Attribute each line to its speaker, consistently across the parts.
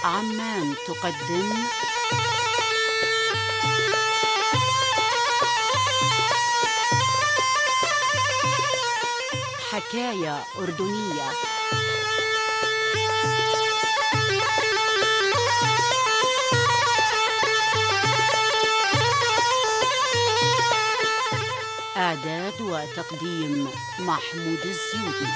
Speaker 1: عمان تقدم حكاية أردنية. إعداد وتقديم محمود الزيودي.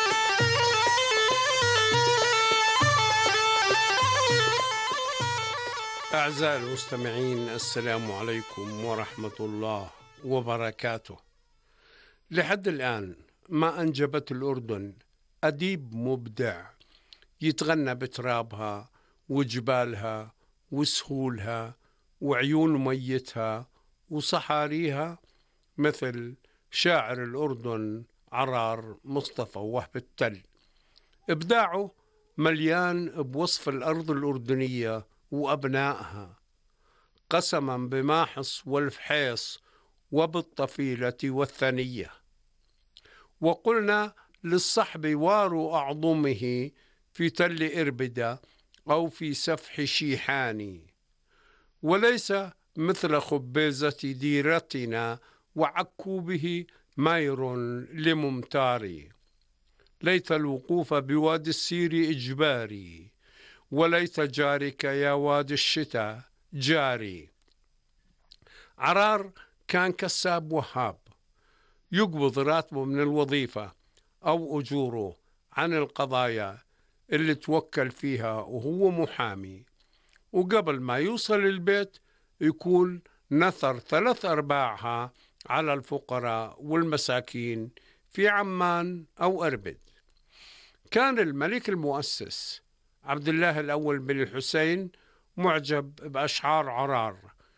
Speaker 2: أعزائي المستمعين، السلام عليكم ورحمة الله وبركاته. لحد الآن ما أنجبت الأردن أديب مبدع يتغنى بترابها وجبالها وسهولها وعيون ميتها وصحاريها مثل شاعر الأردن عرار مصطفى وهب التل. إبداعه مليان بوصف الأرض الأردنية وأبنائها، قسما بماحص والفحيص وبالطفيلة والثنية. وقلنا للصحب واروا أعظمه في تل إربدة أو في سفح شيحاني، وليس مثل خبيزة ديرتنا وعكوبه مير لممتاري. ليت الوقوف بوادي السير إجباري، وليت جارك يا وادي الشتاء جاري. عرار كان كساب وهاب، يقبض راتبه من الوظيفة أو أجوره عن القضايا اللي توكل فيها وهو محامي، وقبل ما يوصل البيت يكون نثر 3/4 على الفقراء والمساكين في عمان أو أربد. كان الملك المؤسس عبد الله الأول بن الحسين معجب بأشعار عرار،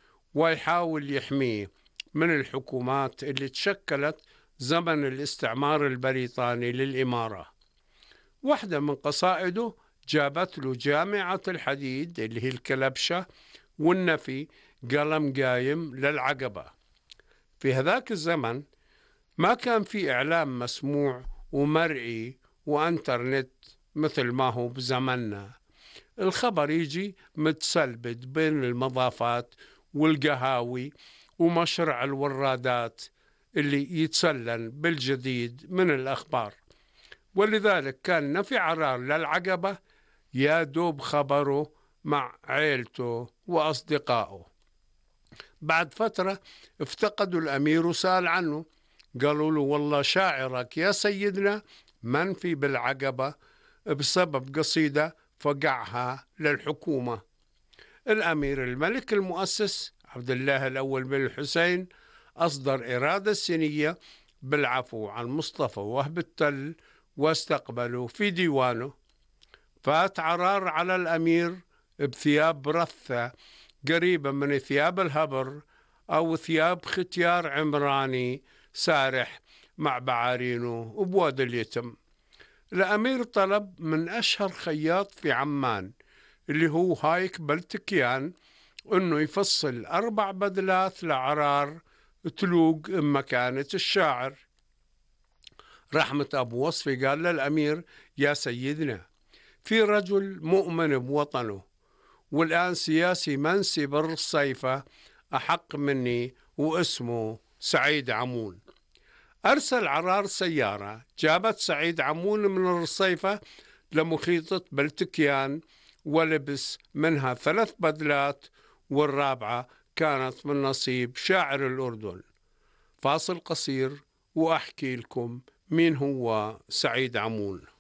Speaker 2: ويحاول يحميه من الحكومات اللي تشكلت زمن الاستعمار البريطاني للإمارة. واحدة من قصائده جابت له جامعة الحديد اللي هي الكلبشة والنفي قلم قايم للعقبة. في هذاك الزمن ما كان في إعلام مسموع ومرئي وانترنت مثل ما هو بزمننا. الخبر يجي متسلبد بين المضافات والقهاوي ومشرع الورادات اللي يتسلل بالجديد من الأخبار، ولذلك كان نفي عرار للعقبة يا دوب خبره مع عيلته وأصدقائه. بعد فترة افتقدوا الأمير وسأل عنه، قالوا له والله شاعرك يا سيدنا منفي بالعقبة بسبب قصيدة فقعها للحكومة. الأمير الملك المؤسس عبد الله الأول بن الحسين أصدر إرادة سنية بالعفو عن مصطفى وهب التل واستقبله في ديوانه. فات عرار على الأمير بثياب رثة قريبة من ثياب الهبر أو ثياب ختيار عمراني سارح مع بعارينه وبواد اليتم. الأمير طلب من أشهر خياط في عمان اللي هو هايك بلتكيان أنه يفصل 4 بدلات لعرار تلوق مكانة الشاعر. رحمة أبو وصفي قال للأمير يا سيدنا في رجل مؤمن بوطنه والآن سياسي منسي بالرصيفة أحق مني واسمه سعيد عمون. أرسل عرار سيارة جابت سعيد عمون من الرصيفة لمخيطة بلتكيان ولبس منها 3 بدلات، والرابعة كانت من نصيب شاعر الأردن. فاصل قصير وأحكي لكم مين هو سعيد عمون.